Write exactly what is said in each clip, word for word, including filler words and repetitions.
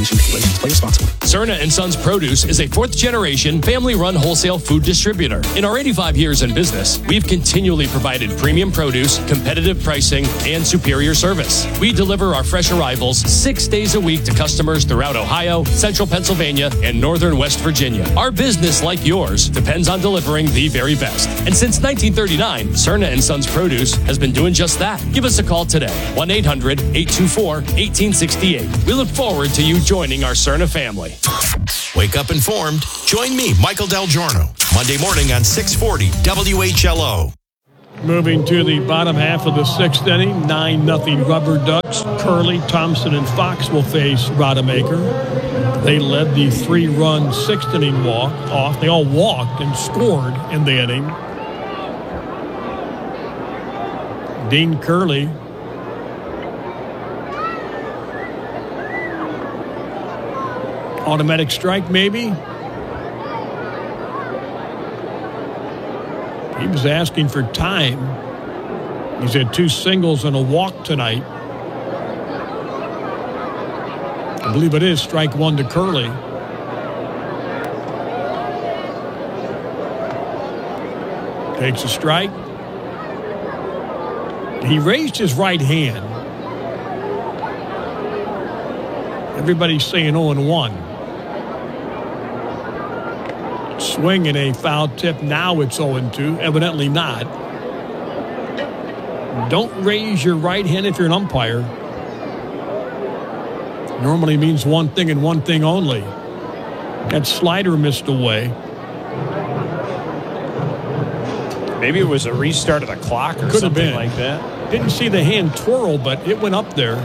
Situation regulations. Play responsibly. Cerna and Sons Produce is a fourth-generation, family-run wholesale food distributor. In our eighty-five years in business, we've continually provided premium produce, competitive pricing, and superior service. We deliver our fresh arrivals six days a week to customers throughout Ohio, central Pennsylvania, and northern West Virginia. Our business, like yours, depends on delivering the very best. And since nineteen thirty-nine, Cerna and Sons Produce has been doing just that. Give us a call today, one eight hundred eight two four one eight six eight. We look forward to you joining our Cerna family. Wake up informed. Join me, Michael Del Giorno, Monday morning on six forty W H L O. Moving to the bottom half of the sixth inning, nine nothing Rubber Ducks. Curley, Thompson, and Fox will face Rodemaker. They led the three-run sixth inning walk off. They all walked and scored in the inning. Dean Curley automatic strike, maybe. He was asking for time. He's had two singles and a walk tonight. I believe it is strike one to Curley. Takes a strike. He raised his right hand. Everybody's saying oh and one. Swing and a foul tip. Now it's oh and two. Evidently not. Don't raise your right hand if you're an umpire. Normally means one thing and one thing only. That slider missed away. Maybe it was a restart of the clock or Could something have been. like that. Didn't see the hand twirl, but it went up there.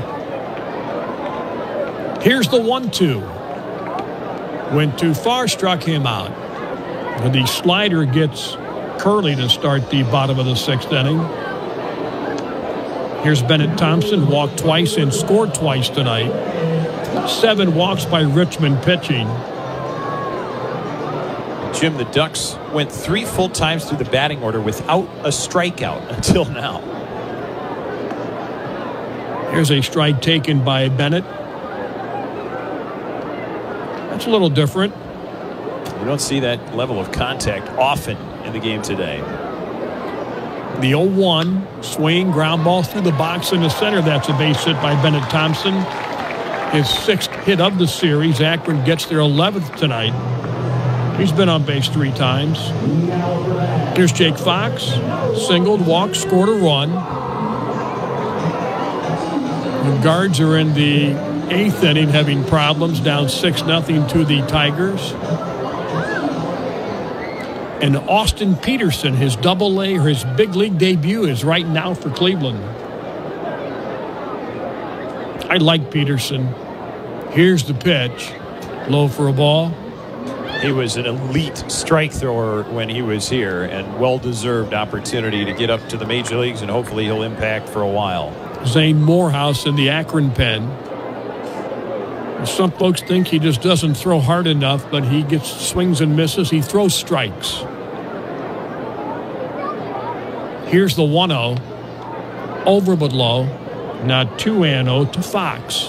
Here's the one two. Went too far, struck him out. And the slider gets Curley to start the bottom of the sixth inning. Here's Bennett Thompson, walked twice and scored twice tonight. Seven walks by Richmond pitching. Jim, the Ducks went three full times through the batting order without a strikeout until now. Here's a strike taken by Bennett. That's a little different. We don't see that level of contact often in the game today. The oh one, swing, ground ball through the box in the center. That's a base hit by Bennett Thompson. His sixth hit of the series. Akron gets their eleventh tonight. He's been on base three times. Here's Jake Fox. Singled, walked, scored a run. The Guards are in the eighth inning having problems, down six nothing to the Tigers. And Austin Peterson, his double A or his big league debut is right now for Cleveland. I like Peterson. Here's the pitch. Low for a ball. He was an elite strike thrower when he was here, and well-deserved opportunity to get up to the major leagues, and hopefully he'll impact for a while. Zane Morehouse in the Akron pen. Some folks think he just doesn't throw hard enough, but he gets swings and misses. He throws strikes. Here's the one oh. Over but low. Now two and oh to Fox.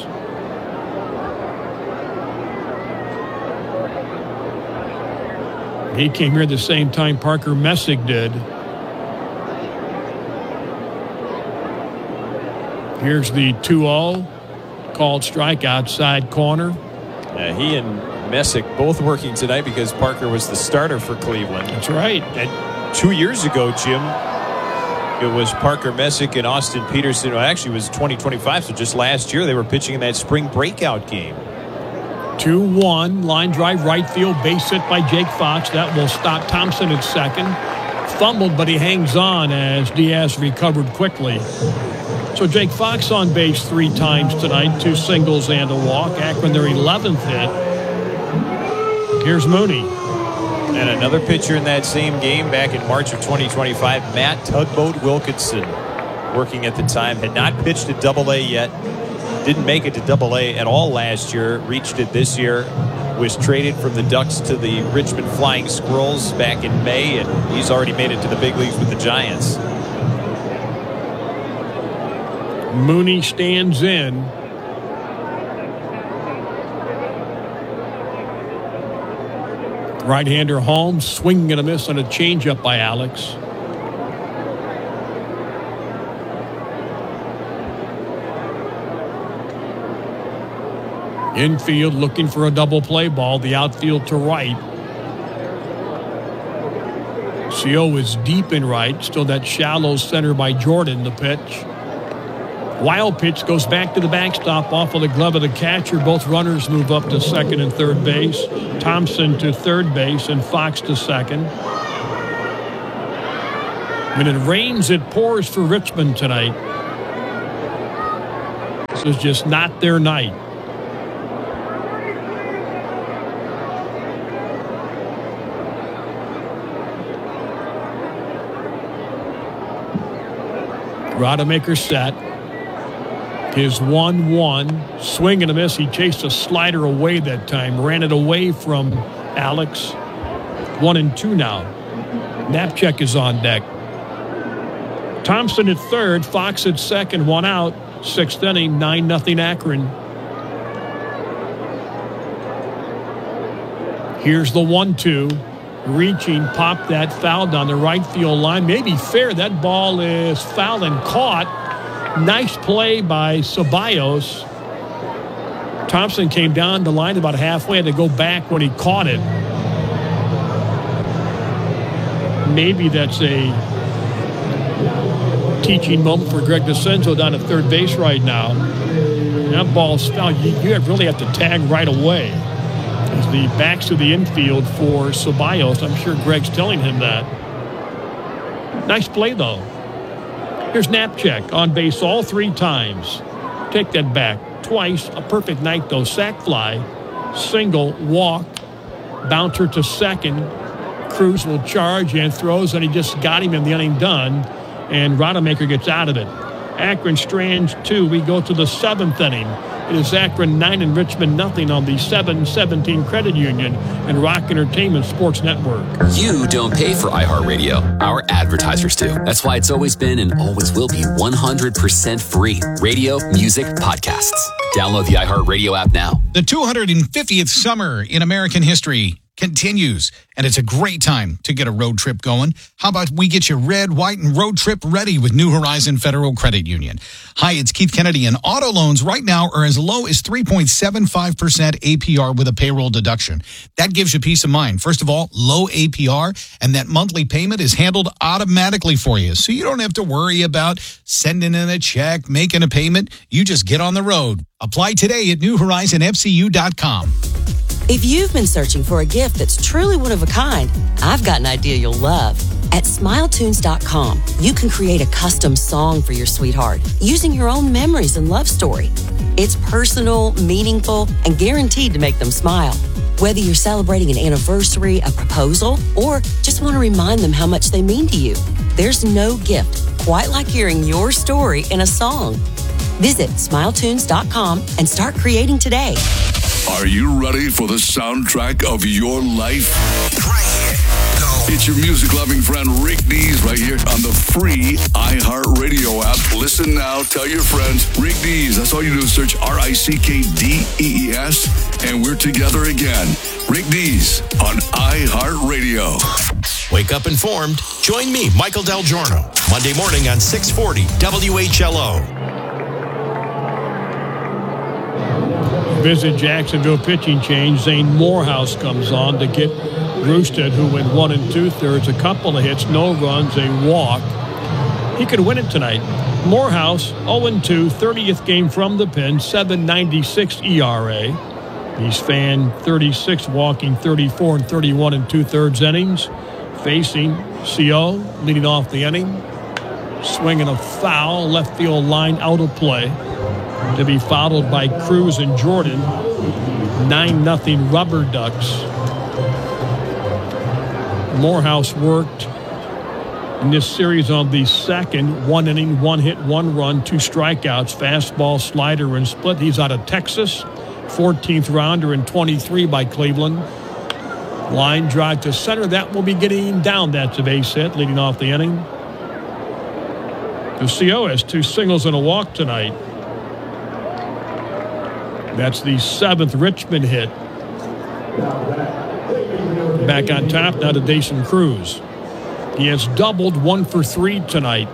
He came here at the same time Parker Messick did. Here's the two oh. Called strike outside corner. Uh, he and Messick both working tonight because Parker was the starter for Cleveland. That's right. And two years ago, Jim, it was Parker Messick and Austin Peterson. Well, actually, it was twenty twenty-five, so just last year they were pitching in that spring breakout game. two one, line drive right field, base hit by Jake Fox. That will stop Thompson at second. Fumbled, but he hangs on as Diaz recovered quickly. So Jake Fox on base three times tonight, two singles and a walk. Akron their eleventh hit. Here's Mooney. And another pitcher in that same game back in March of twenty twenty-five, Matt Tugboat Wilkinson, working at the time, had not pitched at Double A yet. Didn't make it to Double A at all last year. Reached it this year. Was traded from the Ducks to the Richmond Flying Squirrels back in May, and he's already made it to the big leagues with the Giants. Mooney stands in. Right-hander Holmes swinging and a miss on a changeup by Alex. Infield looking for a double play ball. The outfield to right. Seo is deep in right. Still that shallow center by Jordan, the pitch. Wild pitch goes back to the backstop off of the glove of the catcher. Both runners move up to second and third base. Thompson to third base and Fox to second. When it rains, it pours for Richmond tonight. This is just not their night. Rodemaker set. His one one. Swing and a miss. He chased a slider away that time. Ran it away from Alex. One and two now. Knapcheck is on deck. Thompson at third. Fox at second. One out. Sixth inning. nine nothing Akron. Here's the one two. Reaching, popped that foul down the right field line. Maybe fair. That ball is foul and caught. Nice play by Ceballos. Thompson came down the line about halfway, had to go back when he caught it. Maybe that's a teaching moment for Greg DeCenzo down at third base right now. That ball's foul. You, you really have to tag right away. As the backs to the infield for Ceballos. I'm sure Greg's telling him that. Nice play, though. Here's Knapcheck on base all three times. Take that back. Twice. A perfect night, though. Sac fly. Single. Walk. Bouncer to second. Cruz will charge and throws, and he just got him in the inning done. And Rodemaker gets out of it. Akron Strands two. We go to the seventh inning. It is Akron nine and Richmond nothing on the seven seventeen Credit Union and Rock Entertainment Sports Network. You don't pay for iHeartRadio. Our advertisers do. That's why it's always been and always will be one hundred percent free. Radio, music, podcasts. Download the iHeartRadio app now. The two hundred fiftieth summer in American history continues, and it's a great time to get a road trip going. How about we get you red, white, and road trip ready with New Horizon Federal Credit Union? Hi, it's Keith Kennedy, and auto loans right now are as low as three point seven five percent A P R with a payroll deduction. That gives you peace of mind. First of all, low A P R, and that monthly payment is handled automatically for you, so you don't have to worry about sending in a check, making a payment. You just get on the road. Apply today at new horizon f c u dot com. If you've been searching for a gift that's truly one of a kind, I've got an idea you'll love. At smile tunes dot com, you can create a custom song for your sweetheart using your own memories and love story. It's personal, meaningful, and guaranteed to make them smile. Whether you're celebrating an anniversary, a proposal, or just want to remind them how much they mean to you, there's no gift quite like hearing your story in a song. Visit smile tunes dot com and start creating today. Are you ready for the soundtrack of your life? Right here. Go. It's your music-loving friend Rick Dees right here on the free iHeartRadio app. Listen now. Tell your friends. Rick Dees. That's all you do is search R I C K D E E S, and we're together again. Rick Dees on iHeartRadio. Wake up informed. Join me, Michael Del Giorno, Monday morning on six forty W H L O. Visit Jacksonville pitching change. Zane Morehouse comes on to get Roosted, who went one and two-thirds, a couple of hits, no runs, a walk. He could win it tonight. Morehouse, oh and two, thirtieth game from the pen, seven ninety-six E R A. He's fanned thirty-six, walking thirty-four and thirty-one and two-thirds innings. Facing C O, leading off the inning. Swinging a foul, left field line out of play. To be followed by Cruz and Jordan. nine nothing Rubber Ducks. Morehouse worked in this series on the second. One inning, one hit, one run, two strikeouts, fastball, slider, and split. He's out of Texas. fourteenth rounder in twenty-three by Cleveland. Line drive to center. That will be getting down. That's a base hit, leading off the inning. The C O has two singles and a walk tonight. That's the seventh Richmond hit. Back on top now to Dason Cruz. He has doubled one for three tonight.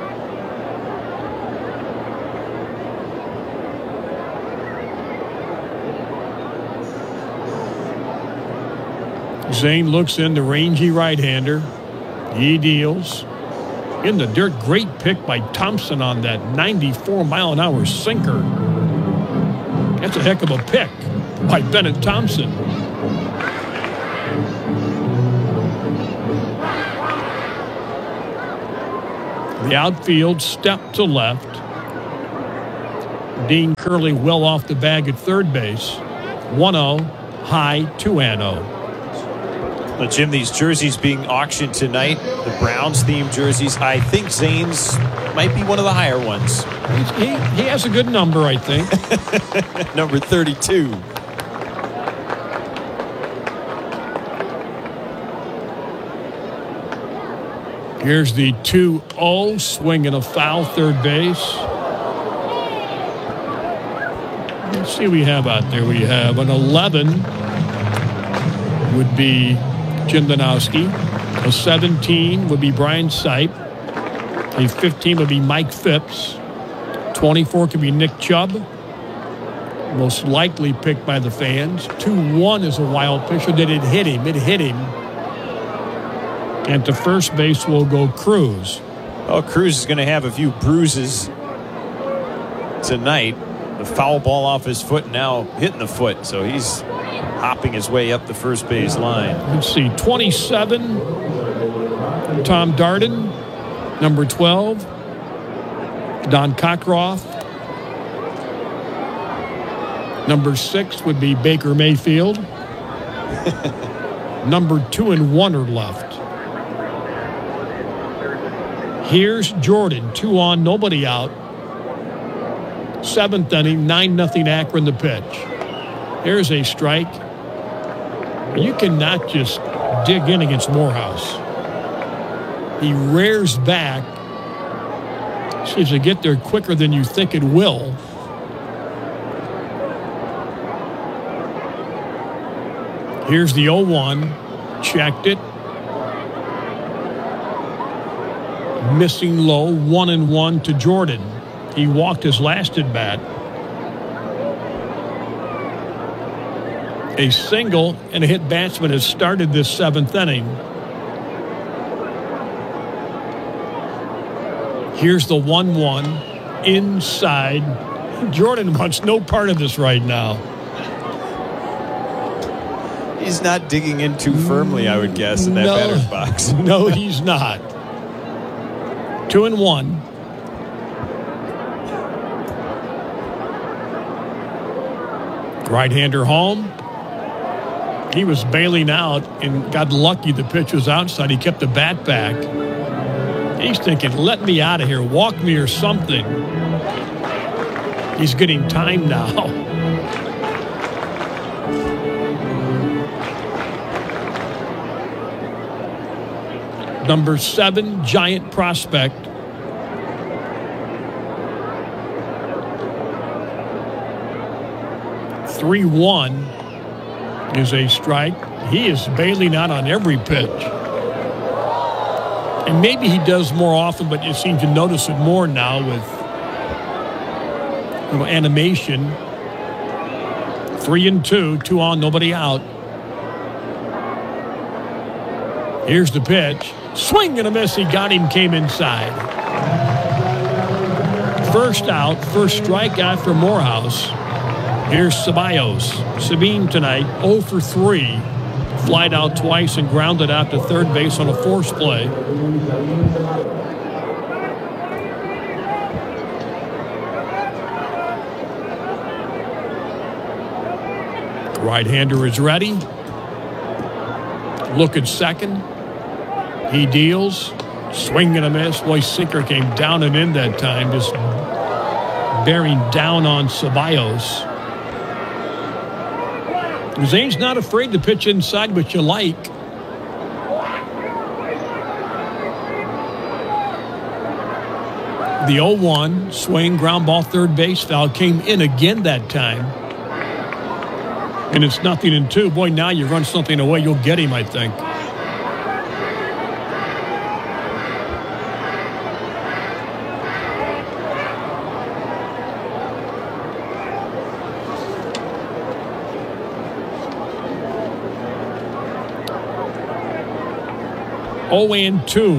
Zane looks in the rangy right-hander. He deals. In the dirt, great pick by Thompson on that ninety-four mile an hour sinker. That's a heck of a pick by Bennett Thompson. The outfield step to left. Dean Curley well off the bag at third base. one oh, high two and oh. Well, Jim, these jerseys being auctioned tonight, the Browns-themed jerseys, I think Zane's might be one of the higher ones. He's, he, he has a good number, I think. Number thirty-two. Here's the two oh, swing and a foul, third base. Let's see what we have out there. We have an eleven would be Jim Donowski. A seventeen would be Brian Sipe. A fifteen would be Mike Phipps. twenty-four could be Nick Chubb. Most likely picked by the fans. two one is a wild pitcher. That it hit him. It hit him. And to first base will go Cruz. Oh, Cruz is going to have a few bruises tonight. The foul ball off his foot now hitting the foot. So he's hopping his way up the first base line. Let's see. twenty-seven, Tom Darden. Number twelve, Don Cockcroft. Number six would be Baker Mayfield. Number two and one are left. Here's Jordan. Two on, nobody out. Seventh inning, nine nothing Akron the pitch. There's a strike. You cannot just dig in against Morehouse. He rears back. Seems to get there quicker than you think it will. Here's the oh one. Checked it. Missing low, one and one to Jordan. He walked his last at bat. A single and a hit batsman has started this seventh inning. Here's the one one inside. Jordan wants no part of this right now. He's not digging in too firmly, I would guess, in that no, batter's box. No, he's not. Two and one. Right-hander home. He was bailing out and got lucky the pitch was outside. He kept the bat back. He's thinking, let me out of here. Walk me or something. He's getting time now. Number seven, Giant prospect. three one is a strike. He is bailing out on every pitch. And maybe he does more often, but you seem to notice it more now with you know, animation. Three and two, two on, nobody out. Here's the pitch. Swing and a miss. He got him, came inside. First out, first strikeout for Morehouse. Here's Ceballos. Sabine tonight, oh for three. Flied out twice and grounded out to third base on a force play. Right-hander is ready. Look at second. He deals. Swing and a miss. Boy, sinker came down and in that time, just bearing down on Ceballos. Zane's not afraid to pitch inside, which you like. The oh one swing, ground ball, third base foul came in again that time. And it's nothing in two. Boy, now you run something away, you'll get him, I think. oh and two.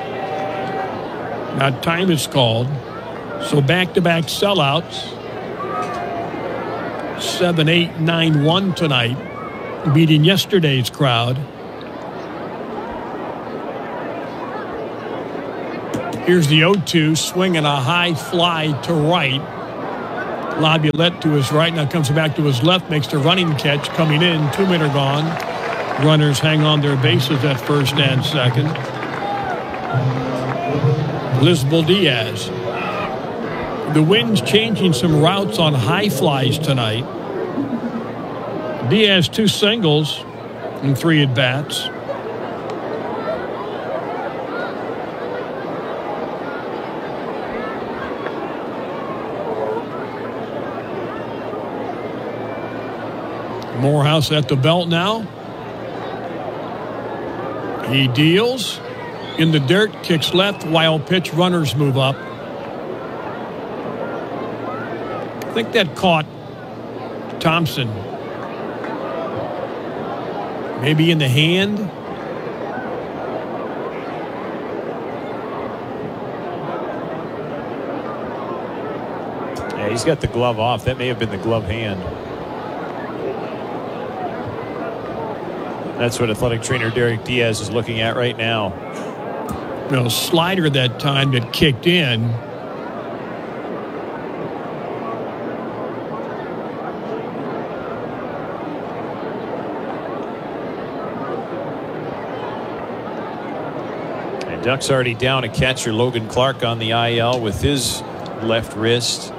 Now time is called. So back-to-back sellouts. seven eight nine one tonight, beating yesterday's crowd. Here's the oh two, swinging a high fly to right. Laviolette to his right, now comes back to his left, makes the running catch, coming in, two men are gone. Runners hang on their bases at first and second. Lisbel Diaz. The wind's changing some routes on high flies tonight. Diaz two singles and three at-bats. Morehouse at the belt now. He deals in the dirt, kicks left, wild pitch, runners move up. I think that caught Thompson. Maybe in the hand. Yeah, he's got the glove off. That may have been the glove hand. That's what athletic trainer Derek Diaz is looking at right now. You know, slider that time that kicked in. And Ducks already down a catcher, Logan Clark, on the I L with his left wrist.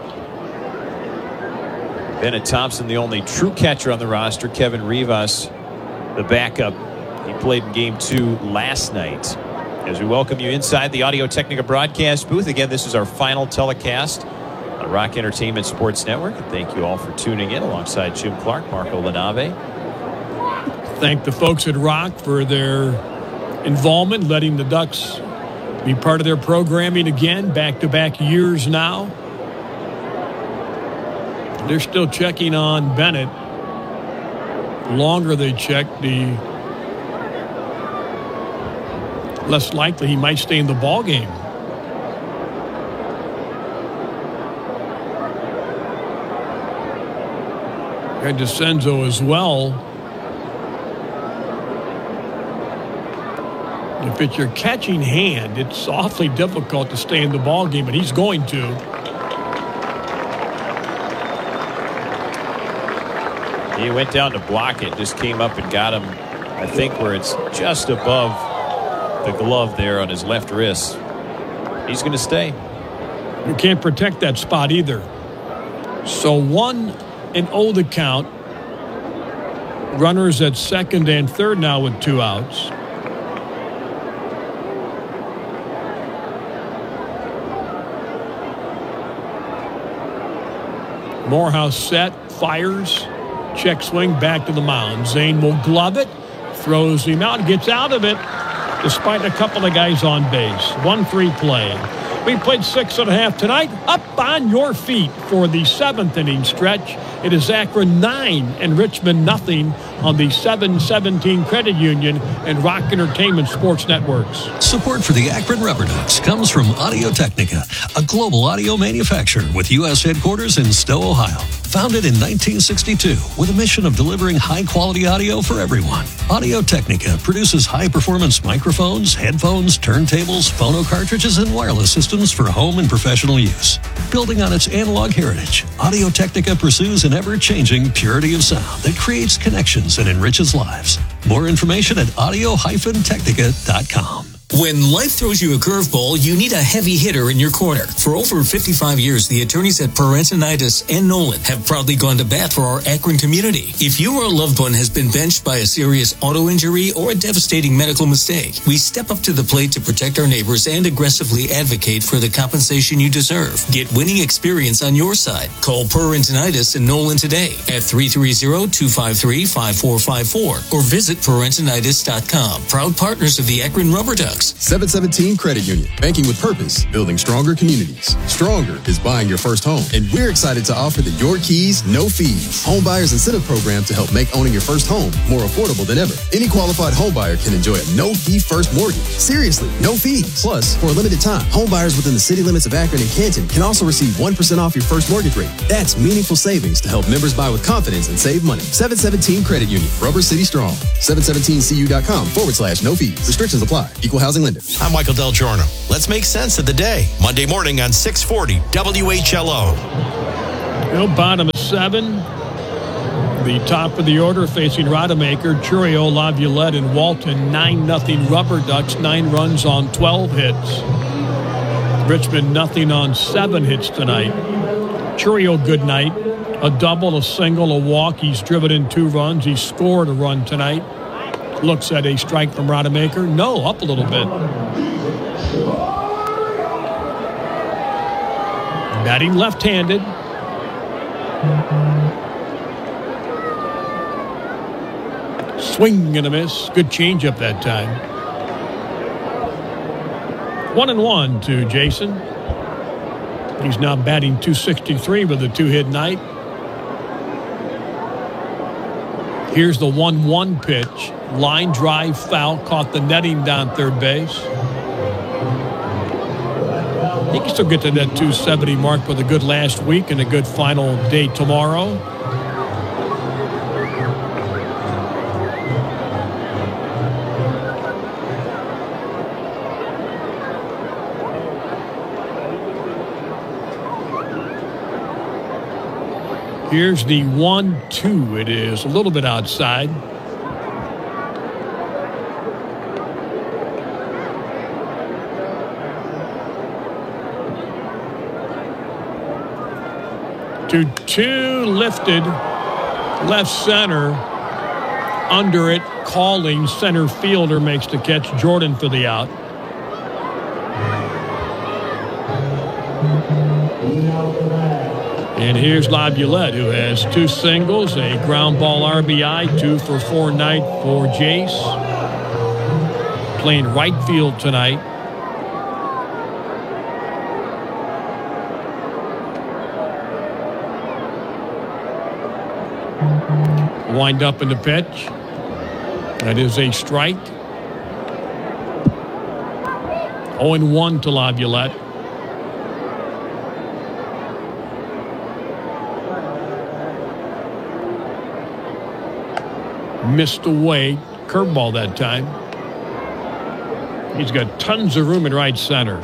Bennett Thompson, the only true catcher on the roster. Kevin Rivas, the backup. He played in game two last night. As we welcome you inside the Audio Technica broadcast booth. Again, this is our final telecast on Rock Entertainment Sports Network. And thank you all for tuning in alongside Jim Clark, Marco Lanave. Thank the folks at Rock for their involvement, letting the Ducks be part of their programming again, back-to-back years now. They're still checking on Bennett. The longer they check, the less likely he might stay in the ball game. And DeCenzo as well. If it's your catching hand, it's awfully difficult to stay in the ball game, but he's going to. He went down to block it, just came up and got him, I think, where it's just above the glove there on his left wrist. He's going to stay. You can't protect that spot either. So one and oh the count. Runners at second and third now with two outs. Morehouse set, fires. Check swing back to the mound. Zane will glove it, throws him out, gets out of it, despite a couple of guys on base. one three play. We played six and a half tonight. Up on your feet for the seventh inning stretch. It is Akron nine and Richmond nothing on the seven seventeen Credit Union and Rock Entertainment Sports Networks. Support for the Akron Rubber Ducks comes from Audio Technica, a global audio manufacturer with U S headquarters in Stowe, Ohio. Founded in nineteen sixty-two with a mission of delivering high-quality audio for everyone, Audio Technica produces high-performance microphones, headphones, turntables, phono cartridges, and wireless systems for home and professional use. Building on its analog heritage, Audio Technica pursues an ever-changing purity of sound that creates connections and enriches lives. More information at audio dash technica dot com. When life throws you a curveball, you need a heavy hitter in your corner. For over fifty-five years, the attorneys at Parentinitis and Nolan have proudly gone to bat for our Akron community. If you or a loved one has been benched by a serious auto injury or a devastating medical mistake, we step up to the plate to protect our neighbors and aggressively advocate for the compensation you deserve. Get winning experience on your side. Call Parentinitis and Nolan today at three three zero, two five three, five four five four or visit parentinitis dot com. Proud partners of the Akron Rubber Ducks. seven seventeen Credit Union. Banking with purpose, building stronger communities. Stronger is buying your first home. And we're excited to offer the Your Keys, No Fees home buyers incentive program to help make owning your first home more affordable than ever. Any qualified home buyer can enjoy a no-fee first mortgage. Seriously, no fees. Plus, for a limited time, home buyers within the city limits of Akron and Canton can also receive one percent off your first mortgage rate. That's meaningful savings to help members buy with confidence and save money. seven seventeen Credit Union. Rubber City Strong. seven seventeen C U dot com forward slash no fees. Restrictions apply. Equal housing lender. I'm Michael Del Giorno. Let's make sense of the day. Monday morning on six forty W H L O. Well, bottom of seven. The top of the order facing Rodemaker, Churio, Laviolette, and Walton. nine nothing Rubber Ducks. Nine runs on twelve hits. Richmond nothing on seven hits tonight. Churio, good night. A double, a single, a walk. He's driven in two runs. He scored a run tonight. Looks at a strike from Rodemaker. No, up a little bit. Batting left-handed. Swing and a miss. Good changeup that time. One and one to Jason. He's now batting two sixty-three with a two-hit night. Here's the one one pitch. Line drive foul. Caught the netting down third base. He can still get to that two seventy mark with a good last week and a good final day tomorrow. Here's the one two. It is a little bit outside. two two lifted left center. Under it, calling center fielder makes the catch. Jordan for the out. And here's Laviolette, who has two singles, a ground ball R B I, two for four night for Jace. Playing right field tonight. Wind up in the pitch. That is a strike. oh and one to Laviolette. Missed away. Curveball that time. He's got tons of room in right center.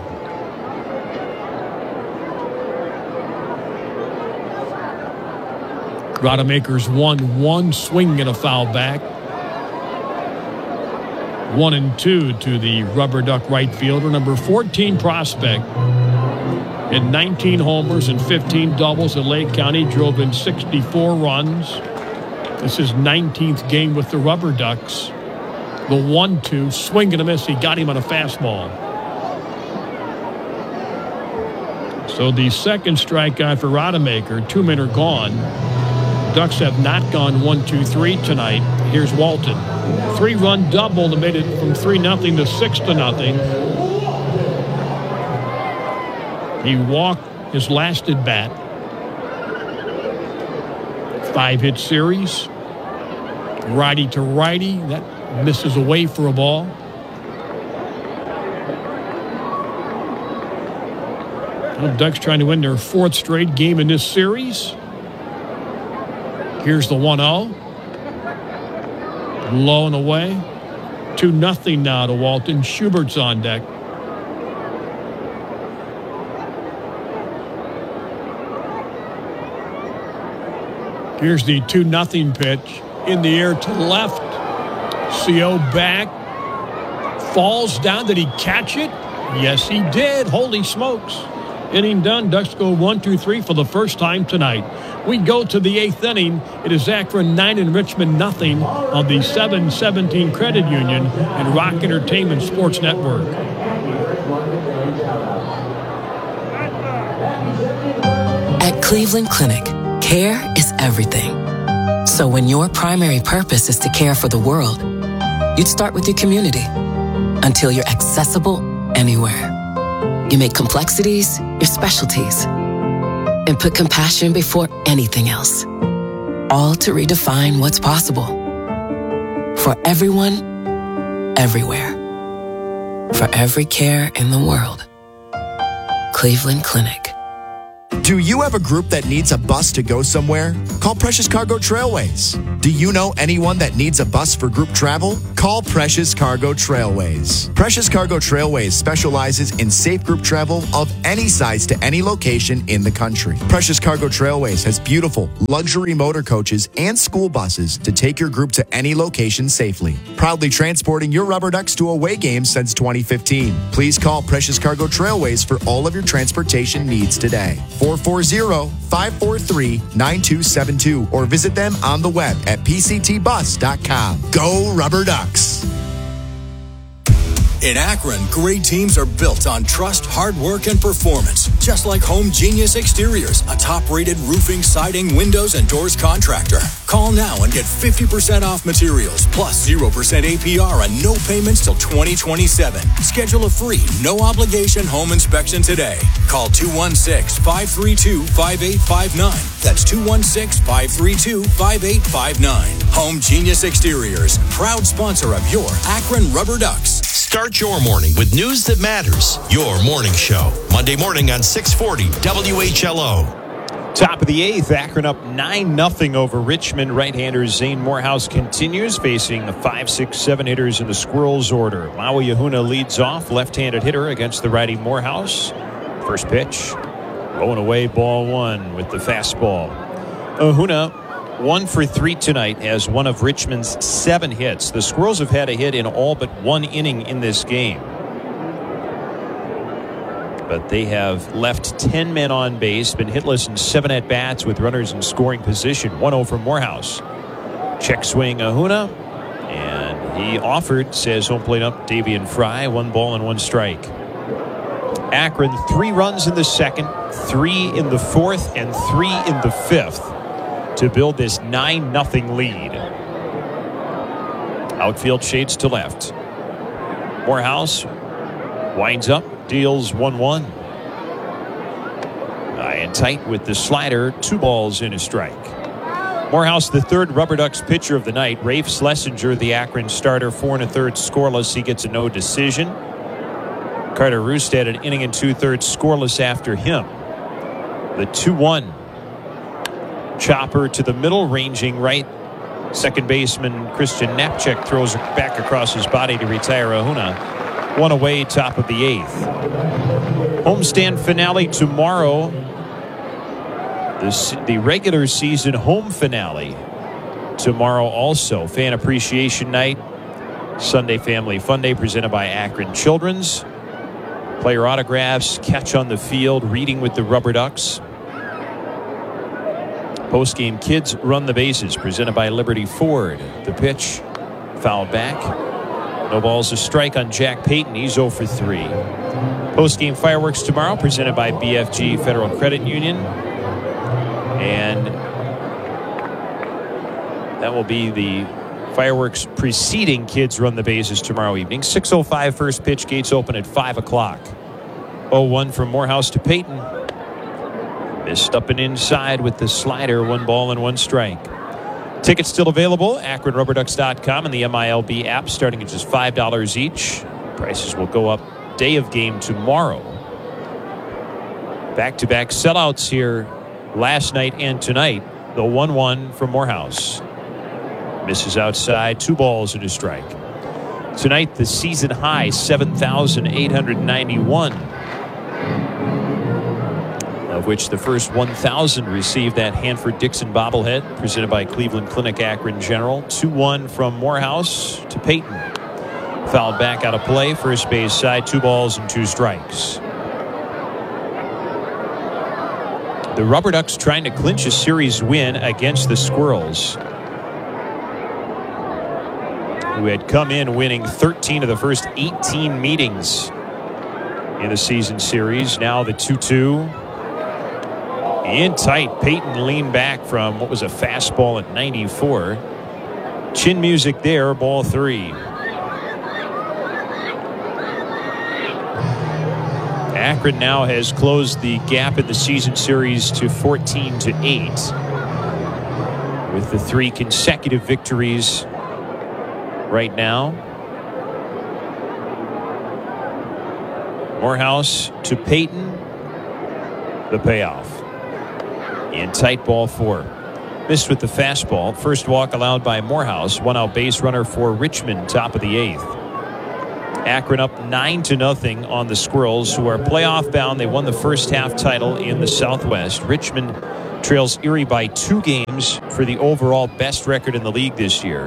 Rodemaker's one one, swing and a foul back. One and two to the Rubber Duck right fielder, number fourteen prospect. In nineteen homers and fifteen doubles at Lake County, drove in sixty-four runs. This is nineteenth game with the Rubber Ducks. The one two, swing and a miss. He got him on a fastball. So the second strikeout for Rodemaker. Two men are gone. Ducks have not gone one two three tonight. Here's Walton. Three-run double that made it from three nothing to six to nothing. He walked his last at bat. Five-hit series. Righty to righty. That misses away for a ball. The Ducks trying to win their fourth straight game in this series. Here's the one oh. Low and away. two nothing now to Walton. Schubert's on deck. Here's the two nothing pitch. In the air to left. C O back. falls down. Did he catch it? Yes, he did. Holy smokes. Inning done. Ducks go one, two, three for the first time tonight. We go to the eighth inning. It is Akron nine and Richmond nothing on the seven seventeen Credit Union and Rock Entertainment Sports Network. At Cleveland Clinic, care is everything. So when your primary purpose is to care for the world, you'd start with your community until you're accessible anywhere. You make complexities your specialties and put compassion before anything else. All to redefine what's possible. For everyone, everywhere. For every care in the world. Cleveland Clinic. Do you have a group that needs a bus to go somewhere? Call Precious Cargo Trailways. Do you know anyone that needs a bus for group travel? Call Precious Cargo Trailways. Precious Cargo Trailways specializes in safe group travel of any size to any location in the country. Precious Cargo Trailways has beautiful luxury motor coaches and school buses to take your group to any location safely. Proudly transporting your Rubber Ducks to away games since twenty fifteen. Please call Precious Cargo Trailways for all of your transportation needs today. four four zero, five four three, nine two seven two or visit them on the web at p c t bus dot com. Go Rubber Ducks! In Akron, great teams are built on trust, hard work, and performance. Just like Home Genius Exteriors, a top-rated roofing, siding, windows, and doors contractor. Call now and get fifty percent off materials, plus zero percent A P R and no payments till twenty twenty-seven. Schedule a free, no-obligation home inspection today. Call two one six, five three two, five eight five nine. That's two one six, five three two, five eight five nine. Home Genius Exteriors, proud sponsor of your Akron Rubber Ducks. Start your morning with news that matters. Your morning show. Monday morning on six forty W H L O. Top of the eighth, Akron up nine nothing over Richmond. Right-hander Zane Morehouse continues facing the five, six, seven hitters in the Squirrels order. Maui Ahuna leads off, left-handed hitter against the righty Morehouse. First pitch, going away, ball one with the fastball. Ahuna, one for three tonight, has one of Richmond's seven hits. The Squirrels have had a hit in all but one inning in this game. But they have left ten men on base, been hitless in seven at-bats with runners in scoring position. one oh for Morehouse. Check swing Ahuna, and he offered, says home plate up Davian Fry. One ball and one strike. Akron, three runs in the second, three in the fourth, and three in the fifth to build this nine nothing lead. Outfield shades to left. Morehouse winds up, deals one one. High and tight with the slider, two balls and a strike. Morehouse, the third Rubber Ducks pitcher of the night. Rafe Schlesinger, the Akron starter, four and a third scoreless. He gets a no decision. Carter Rustad, an inning and two-thirds scoreless after him. The two one. Chopper to the middle, ranging right. Second baseman Christian Knapczyk throws it back across his body to retire Ahuna. One away, top of the eighth. Homestand finale tomorrow. The, the regular season home finale tomorrow also. Fan Appreciation Night. Sunday Family Fun Day presented by Akron Children's. Player autographs, catch on the field, reading with the Rubber Ducks. Post-game Kids Run the Bases presented by Liberty Ford. The pitch fouled back. No balls, a strike on Jack Payton. He's oh for three. Post-game fireworks tomorrow presented by B F G Federal Credit Union. And that will be the fireworks preceding Kids Run the Bases tomorrow evening. six oh five first pitch. Gates open at five o'clock. oh one from Morehouse to Payton. Missed up and inside with the slider. One ball and one strike. Tickets still available. Akron Rubber Ducks dot com and the M I L B app starting at just five dollars each. Prices will go up day of game tomorrow. Back-to-back sellouts here last night and tonight. The one one from Morehouse. Misses outside. Two balls and a strike. Tonight, the season high, seven thousand eight hundred ninety-one. Of which the first one thousand received that Hanford-Dixon bobblehead presented by Cleveland Clinic Akron General. two one from Morehouse to Payton. Fouled back out of play. First base side, two balls and two strikes. The Rubber Ducks trying to clinch a series win against the Squirrels, who had come in winning thirteen of the first eighteen meetings in the season series. Now the two two. In tight. Peyton leaned back from what was a fastball at ninety-four. Chin music there, ball three. Akron now has closed the gap in the season series to fourteen to eight with the three consecutive victories right now. Morehouse to Peyton. The payoff. In tight, ball four. Missed with the fastball. First walk allowed by Morehouse. One out base runner for Richmond, top of the eighth. Akron up nine to nothing on the Squirrels, who are playoff bound. They won the first half title in the Southwest. Richmond trails Erie by two games for the overall best record in the league this year.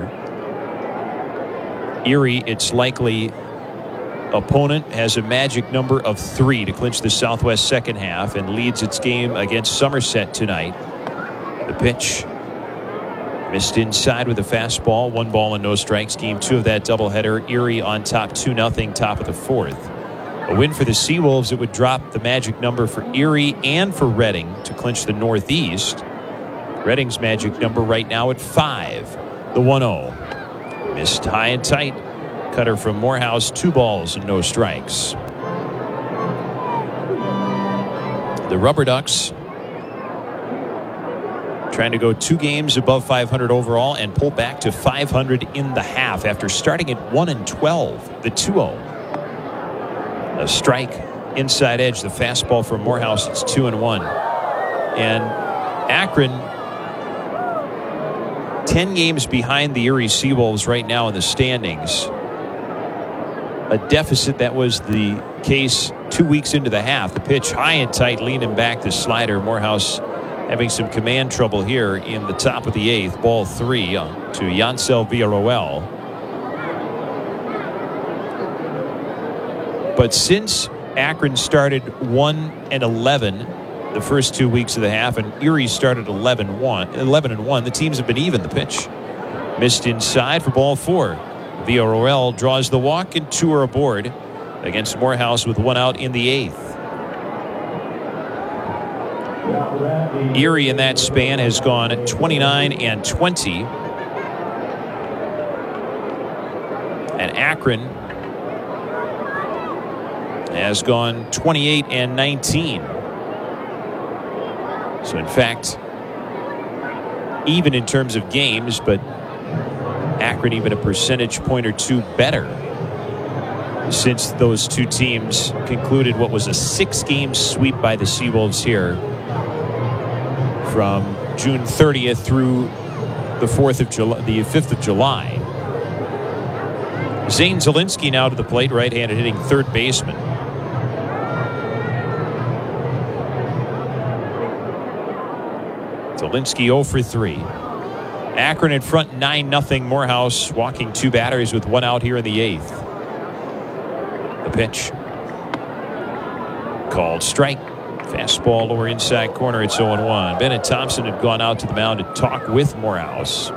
Erie, its likely opponent, has a magic number of three to clinch the Southwest second half and leads its game against Somerset tonight. The pitch missed inside with a fastball. One ball and no strikes. Game two of that doubleheader. Erie on top two nothing, top of the fourth. A win for the Seawolves. It would drop the magic number for Erie and for Reading to clinch the Northeast. Reading's magic number right now at five. The one oh. Missed high and tight. Cutter from Morehouse, two balls and no strikes. The Rubber Ducks trying to go two games above five hundred overall and pull back to five hundred in the half after starting at one and twelve. The two oh. A strike inside edge, the fastball from Morehouse. It's two and one. And Akron, ten games behind the Erie Seawolves right now in the standings. A deficit that was the case two weeks into the half. The pitch high and tight, leaning back, the slider. Morehouse having some command trouble here in the top of the eighth. Ball three to Yancel Villarroel. But since Akron started one and eleven the first two weeks of the half, and Erie started eleven and one, the teams have been even. The pitch missed inside for ball four. Villarroel draws the walk and two are aboard against Morehouse with one out in the eighth. Erie in that span has gone twenty-nine and twenty. And Akron has gone twenty-eight and nineteen. So in fact, even in terms of games, but Akron even a percentage point or two better since those two teams concluded what was a six-game sweep by the Seawolves here from June thirtieth through the fourth of July, the fifth of July. Zane Zielinski now to the plate, right-handed hitting third baseman. Zielinski oh for three. Akron in front nine nothing. Morehouse walking two batters with one out here in the eighth. The pitch called strike. Fastball lower inside corner. It's oh and one. Bennett Thompson had gone out to the mound to talk with Morehouse.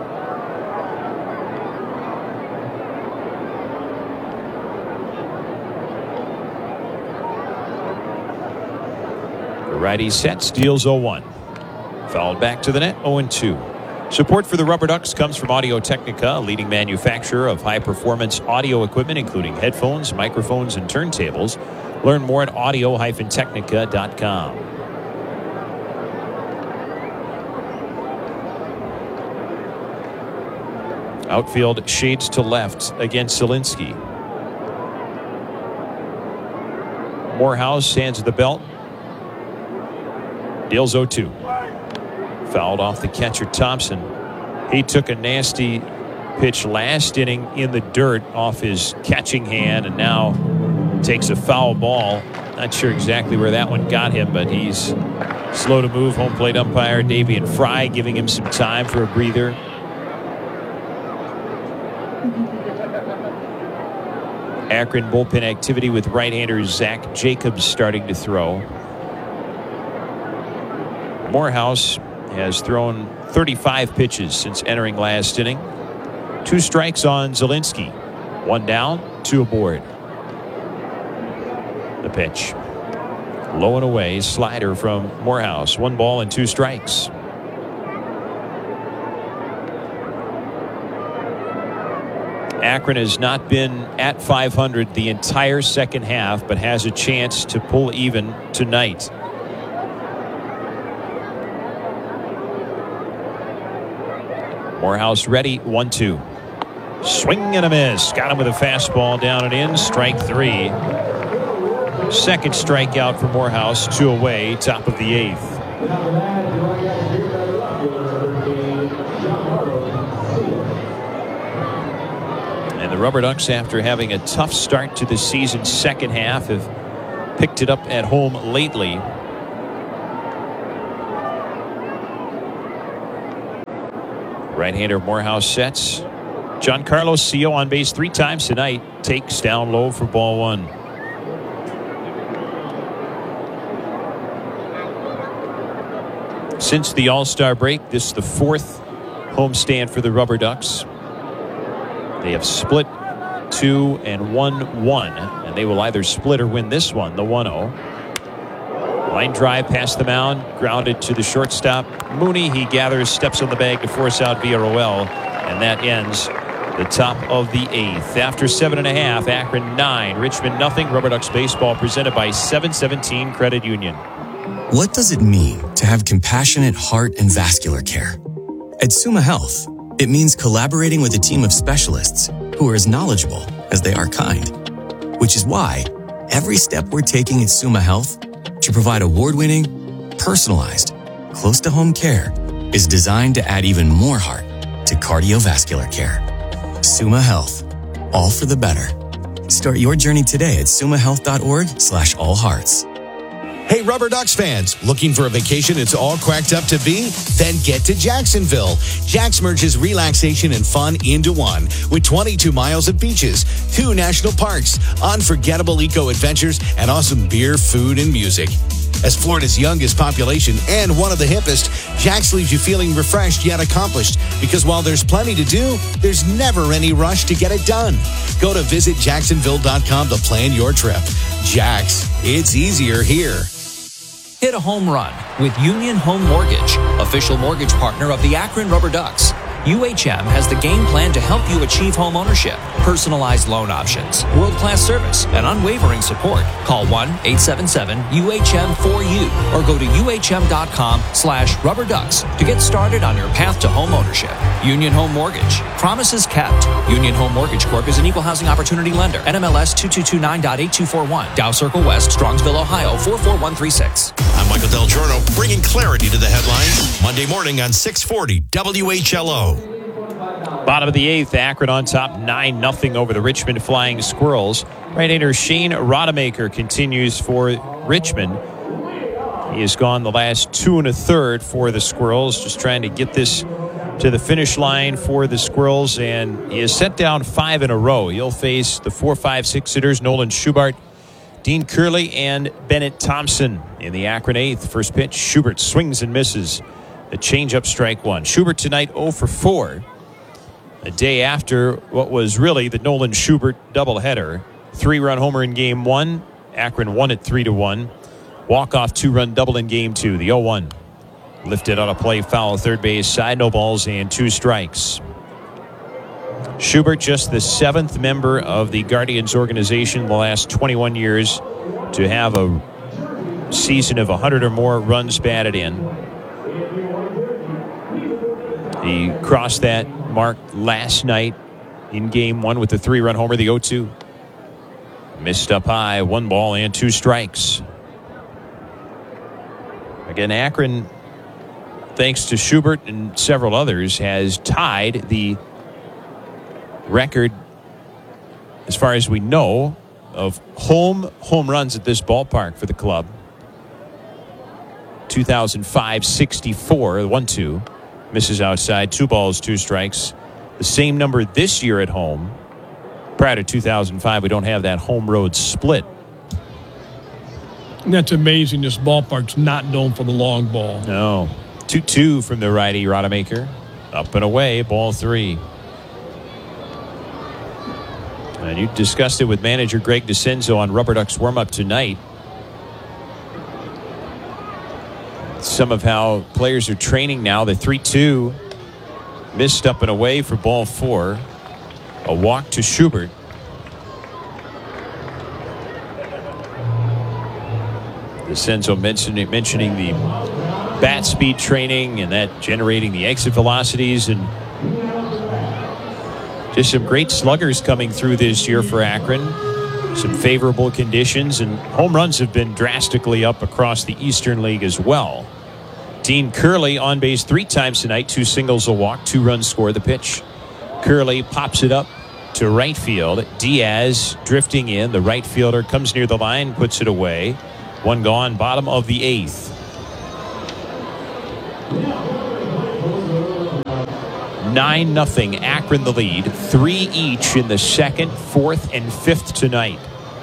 The righty set, steals oh one. Fouled back to the net, oh and two. Support for the Rubber Ducks comes from Audio Technica, a leading manufacturer of high-performance audio equipment, including headphones, microphones, and turntables. Learn more at audio dash technica dot com. Outfield shades to left against Zielinski. Morehouse hands the belt. Deals oh two. Fouled off the catcher Thompson. He took a nasty pitch last inning in the dirt off his catching hand and now takes a foul ball. Not sure exactly where that one got him, but he's slow to move. Home plate umpire Davian Fry giving him some time for a breather. Akron bullpen activity with right-hander Zach Jacobs starting to throw. Morehouse has thrown thirty-five pitches since entering last inning. Two strikes on Zielinski. One down, two aboard. The pitch. Low and away, slider from Morehouse. One ball and two strikes. Akron has not been at five hundred the entire second half, but has a chance to pull even tonight. Morehouse ready, one two. Swing and a miss. Got him with a fastball down and in. Strike three. Second strikeout for Morehouse. Two away. Top of the eighth. And the Rubber Ducks, after having a tough start to the season second half, have picked it up at home lately. Right-hander Morehouse sets. Giancarlo Sio on base three times tonight. Takes down low for ball one. Since the All-Star break, this is the fourth homestand for the Rubber Ducks. They have split two and won one, and they will either split or win this one, the one oh. Line drive past the mound, grounded to the shortstop. Mooney, he gathers, steps on the bag to force out Villarroel, and that ends the top of the eighth. After seven and a half, Akron nine, Richmond nothing. Rubber Ducks baseball presented by seven seventeen Credit Union. What does it mean to have compassionate heart and vascular care? At Summa Health, it means collaborating with a team of specialists who are as knowledgeable as they are kind. Which is why every step we're taking at Summa Health to provide award-winning, personalized, close-to-home care is designed to add even more heart to cardiovascular care. Summa Health, all for the better. Start your journey today at summahealth.org slash all hearts. Hey, Rubber Ducks fans, looking for a vacation it's all cracked up to be? Then get to Jacksonville. Jax merges relaxation and fun into one with twenty-two miles of beaches, two national parks, unforgettable eco-adventures, and awesome beer, food, and music. As Florida's youngest population and one of the hippest, Jax leaves you feeling refreshed yet accomplished, because while there's plenty to do, there's never any rush to get it done. Go to visit jacksonville dot com to plan your trip. Jax, it's easier here. Hit a home run with Union Home Mortgage, official mortgage partner of the Akron Rubber Ducks. U H M has the game plan to help you achieve home ownership, personalized loan options, world-class service, and unwavering support. Call one eight seven seven U H M four U or go to U H M dot com slash rubber ducks to get started on your path to home ownership. Union Home Mortgage. Promises kept. Union Home Mortgage Corp is an equal housing opportunity lender. N M L S two two two nine eight two four one. Dow Circle West, Strongsville, Ohio four four one three six. I'm Michael Del Giorno, bringing clarity to the headlines. Monday morning on six forty W H L O. Bottom of the eighth, Akron on top nine nothing over the Richmond Flying Squirrels. Right-hander Shane Rodemaker continues for Richmond. He has gone the last two and a third for the Squirrels, just trying to get this to the finish line for the Squirrels, and he has set down five in a row. He'll face the four, five, six hitters, Nolan Schubert, Dean Curley, and Bennett Thompson in the Akron eighth. First pitch, Schubert swings and misses. The changeup, strike one. Schubert tonight oh for four. A day after what was really the Nolan Schubert doubleheader. Three-run homer in game one. Akron won it three to one. Walk-off two-run double in game two. The oh one. Lifted on a play foul, third base side, no balls and two strikes. Schubert, just the seventh member of the Guardians organization in the last twenty-one years to have a season of one hundred or more runs batted in. He crossed that mark last night in game one with the three-run homer, the oh two. Missed up high, one ball and two strikes. Again, Akron, thanks to Schubert and several others, has tied the record, as far as we know, of home home runs at this ballpark for the club. two thousand five, sixty-four, one two. Misses outside, two balls, two strikes. The same number this year at home. prior to two thousand five, we don't have that home road split. And that's amazing. This ballpark's not known for the long ball. No. two two from the righty Rodemaker. Up and away, ball three. And you discussed it with manager Greg DeCenzo on Rubber Ducks warm-up tonight. Some of how players are training now. The three two missed up and away for ball four. A walk to Schubert. DeCenzo mentioning, mentioning the bat speed training and that generating the exit velocities, and just some great sluggers coming through this year for Akron. Some favorable conditions, and home runs have been drastically up across the Eastern League as well. Dean Curley on base three times tonight, two singles, a walk, two runs score. The pitch. Curley pops it up to right field. Diaz drifting in. The right fielder comes near the line, puts it away. One gone, bottom of the eighth. Nine nothing, Akron the lead. Three each in the second, fourth, and fifth tonight.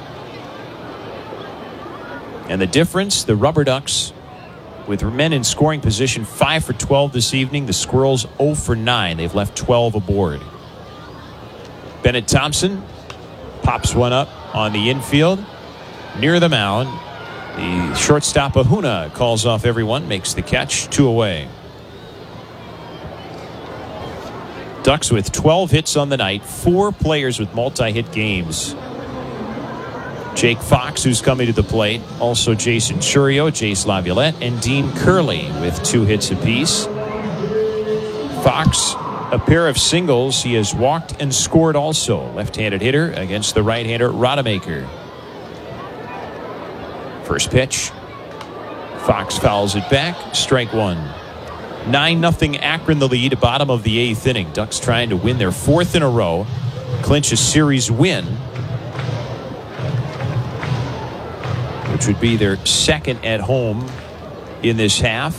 And the difference, the Rubber Ducks with men in scoring position, five for twelve this evening. The Squirrels oh for nine. They've left twelve aboard. Bennett Thompson pops one up on the infield near the mound. The shortstop Ahuna calls off everyone, makes the catch, two away. Ducks with twelve hits on the night, four players with multi-hit games. Jake Fox, who's coming to the plate, also Jason Churio, Jace Laviolette, and Dean Curley with two hits apiece. Fox, a pair of singles. He has walked and scored also. Left-handed hitter against the right-hander Rodemaker. First pitch. Fox fouls it back. Strike one. nine nothing Akron the lead, bottom of the eighth inning. Ducks trying to win their fourth in a row, clinch a series win, which would be their second at home in this half.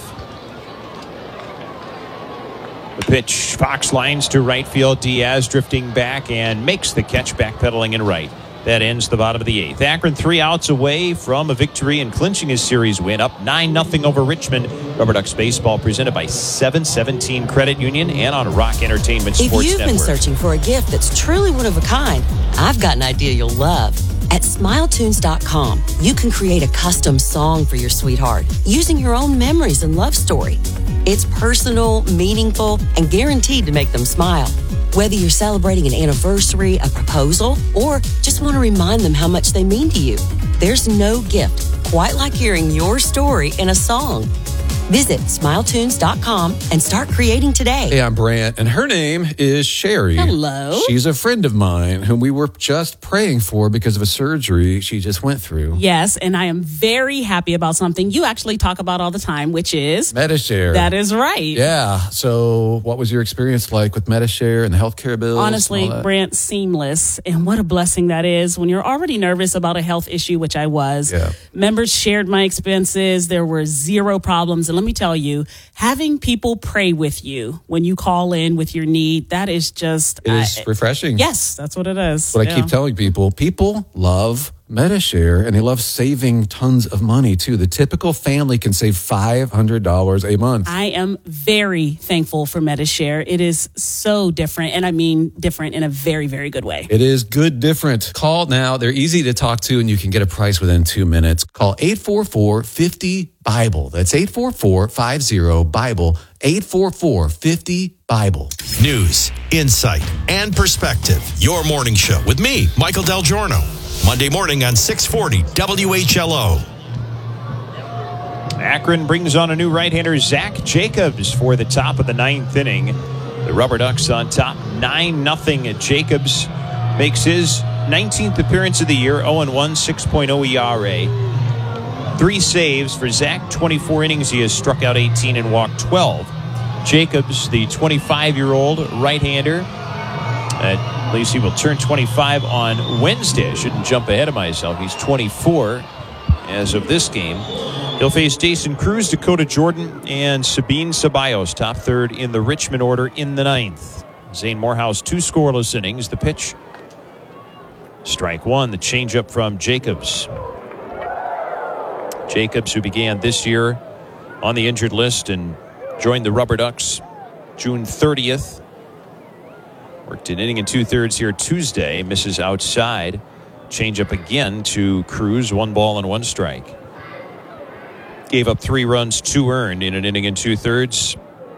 The pitch, Fox lines to right field. Diaz drifting back and makes the catch, backpedaling in right. That ends the bottom of the eighth. Akron three outs away from a victory and clinching his series win, up nine nothing over Richmond. Rubber Ducks baseball presented by seven seventeen Credit Union and on Rock Entertainment Sports Network. If you've been searching for a gift that's truly one of a kind, I've got an idea you'll love. At smile tunes dot com, you can create a custom song for your sweetheart using your own memories and love story. It's personal, meaningful, and guaranteed to make them smile. Whether you're celebrating an anniversary, a proposal, or just want to remind them how much they mean to you, there's no gift quite like hearing your story in a song. Visit smile tunes dot com and start creating today. Hey, I'm Brant, and her name is Sherry. Hello. She's a friend of mine whom we were just praying for because of a surgery she just went through. Yes, and I am very happy about something you actually talk about all the time, which is Medi-Share. That is right. Yeah. So what was your experience like with Medi-Share and the healthcare bills? Honestly, Brant, seamless. And what a blessing that is when you're already nervous about a health issue, which I was. Yeah. Members shared my expenses. There were zero problems. And let me tell you, having people pray with you when you call in with your need, that is just... It is uh, refreshing. Yes, that's what it is. What yeah. I keep telling people, people love Medi-Share, and they love saving tons of money, too. The typical family can save five hundred dollars a month. I am very thankful for Medi-Share. It is so different, and I mean different in a very, very good way. It is good different. Call now. They're easy to talk to, and you can get a price within two minutes. Call eight four four, five zero, Bible. That's eight four four, five zero, Bible. eight four four, five zero, Bible. News, insight, and perspective. Your morning show with me, Michael Del Giorno. Monday morning on six forty W H L O. Akron brings on a new right-hander, Zach Jacobs, for the top of the ninth inning. The Rubber Ducks on top, nine nothing. Jacobs makes his nineteenth appearance of the year, oh and one, six point oh E R A. Three saves for Zach, twenty-four innings. He has struck out eighteen and walked twelve. Jacobs, the twenty-five-year-old right-hander, at least he will turn twenty-five on Wednesday. I shouldn't jump ahead of myself. He's twenty-four as of this game. He'll face Jason Cruz, Dakota Jordan, and Sabine Ceballos, top third in the Richmond order in the ninth. Zane Morehouse, two scoreless innings. The pitch. Strike one, the changeup from Jacobs. Jacobs, who began this year on the injured list and joined the Rubber Ducks June thirtieth. Worked an inning and two-thirds here Tuesday. Misses outside. Changeup again to Cruz. One ball and one strike. Gave up three runs, two earned in an inning and two-thirds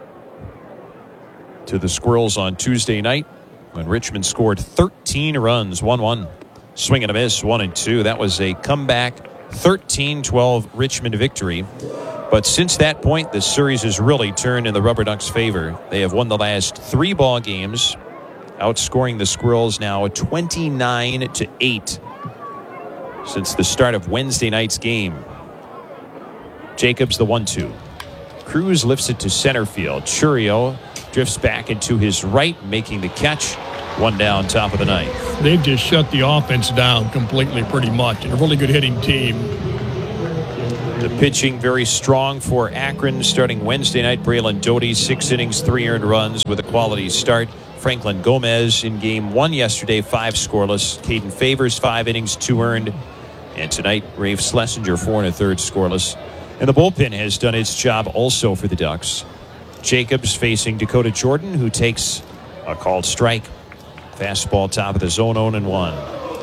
to the Squirrels on Tuesday night when Richmond scored thirteen runs, one one. Swing and a miss, one and two. That was a comeback thirteen twelve Richmond victory. But since that point, the series has really turned in the Rubber Ducks' favor. They have won the last three ball games, outscoring the Squirrels now twenty-nine to eight since the start of Wednesday night's game. Jacobs the one two. Cruz lifts it to center field. Churio drifts back into his right, making the catch. One down, top of the ninth. They've just shut the offense down completely, pretty much. And a really good hitting team. The pitching very strong for Akron starting Wednesday night. Braylon Doty, six innings, three earned runs with a quality start. Franklin Gomez in game one yesterday, five scoreless. Caden Favors, five innings, two earned. And tonight, Rafe Schlesinger, four and a third scoreless. And the bullpen has done its job also for the Ducks. Jacobs facing Dakota Jordan, who takes a called strike. Fastball top of the zone, oh and one.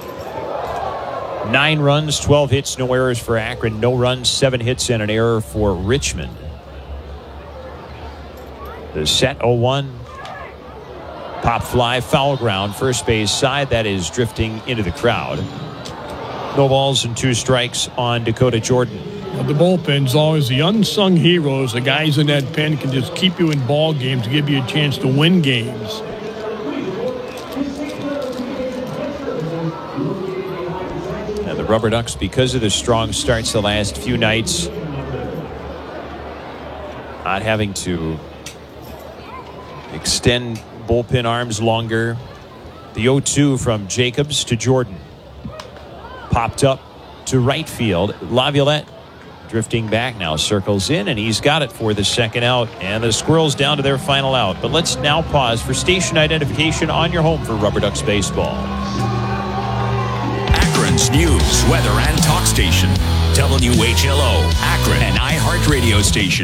Nine runs, twelve hits, no errors for Akron. No runs, seven hits, and an error for Richmond. The set oh one. Pop fly, foul ground, first base side. That is drifting into the crowd. No balls and two strikes on Dakota Jordan. The bullpen's always the unsung heroes. The guys in that pen can just keep you in ball games, give you a chance to win games. And the Rubber Ducks, because of the strong starts the last few nights, not having to extend bullpen arms longer. The oh two from Jacobs to Jordan. Popped up to right field. Laviolette drifting back now, circles in, and he's got it for the second out. And the Squirrels down to their final out. But let's now pause for station identification on your home for Rubber Ducks baseball. Akron's news, weather, and talk station. W H L O, Akron, and iHeartRadio station.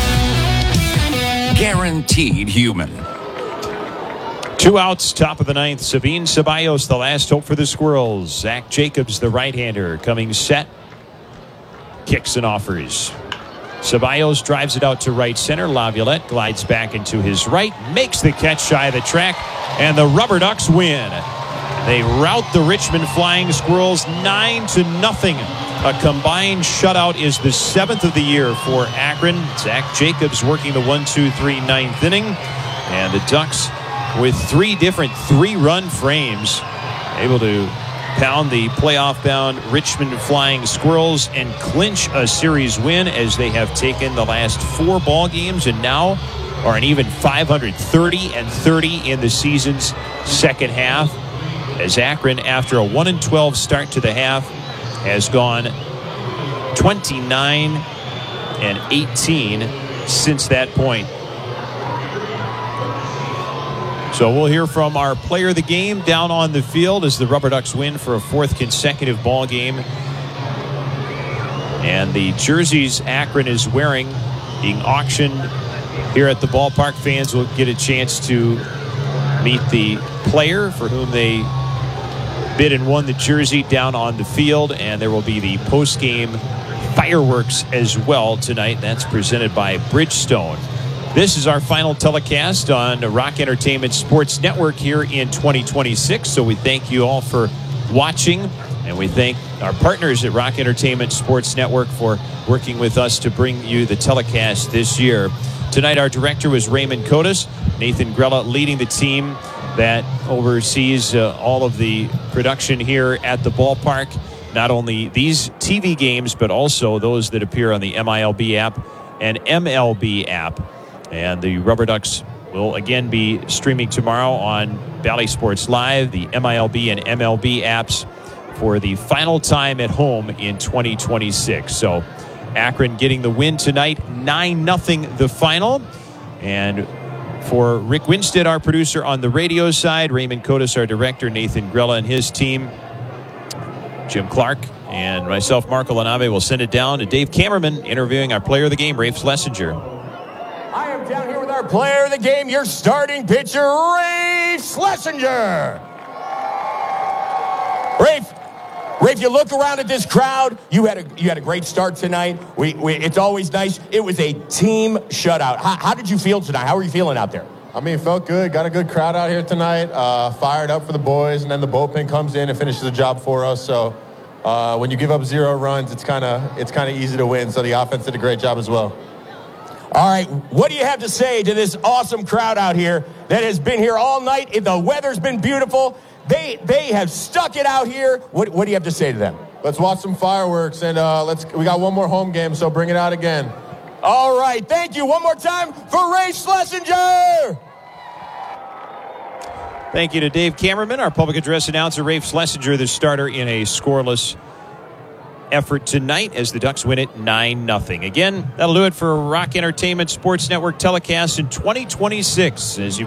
Guaranteed human. Two outs, top of the ninth. Sabine Ceballos, the last hope for the Squirrels. Zach Jacobs, the right-hander, coming set. Kicks and offers. Ceballos drives it out to right center. Laviolette glides back into his right, makes the catch shy of the track, and the Rubber Ducks win. They rout the Richmond Flying Squirrels nine to nothing. A combined shutout is the seventh of the year for Akron. Zach Jacobs working the one two three ninth inning, and the Ducks with three different three-run frames, able to pound the playoff-bound Richmond Flying Squirrels and clinch a series win as they have taken the last four ball games and now are an even five hundred thirty and thirty in the season's second half. As Akron, after a one and twelve start to the half, has gone twenty-nine and eighteen since that point. So we'll hear from our player of the game down on the field as the Rubber Ducks win for a fourth consecutive ball game. And the jerseys Akron is wearing being auctioned here at the ballpark. Fans will get a chance to meet the player for whom they bid and won the jersey down on the field. And there will be the post-game fireworks as well tonight. That's presented by Bridgestone. This is our final telecast on Rock Entertainment Sports Network here in twenty twenty-six. So we thank you all for watching, and we thank our partners at Rock Entertainment Sports Network for working with us to bring you the telecast this year. Tonight, our director was Raymond Kotis. Nathan Grella leading the team that oversees uh, all of the production here at the ballpark. Not only these T V games, but also those that appear on the M I L B app and M L B app. And the Rubber Ducks will again be streaming tomorrow on Bally Sports Live, the M I L B and M L B apps for the final time at home in twenty twenty-six. So Akron getting the win tonight, nine nothing the final. And for Rick Winstead, our producer on the radio side, Raymond Kotis, our director, Nathan Grella and his team, Jim Clark and myself, Marco Lanabe, will send it down to Dave Camerman interviewing our player of the game, Rafe Schlesinger. I am down here with our player of the game, your starting pitcher, Rafe Schlesinger. Rafe, Rafe, you look around at this crowd. You had a you had a great start tonight. We, we it's always nice. It was a team shutout. How, how did you feel tonight? How were you feeling out there? I mean, it felt good. Got a good crowd out here tonight. Uh, fired up for the boys, and then the bullpen comes in and finishes the job for us. So uh, when you give up zero runs, it's kind of it's kind of easy to win. So the offense did a great job as well. All right, what do you have to say to this awesome crowd out here that has been here all night? The weather's been beautiful. They they have stuck it out here. What what do you have to say to them? Let's watch some fireworks, and uh, let's. We got one more home game, so bring it out again. All right, thank you. One more time for Rafe Schlesinger. Thank you to Dave Camerman, our public address announcer, Rafe Schlesinger, the starter in a scoreless effort tonight as the Ducks win it nine nothing. Again, that'll do it for Rock Entertainment Sports Network telecast in twenty twenty-six as you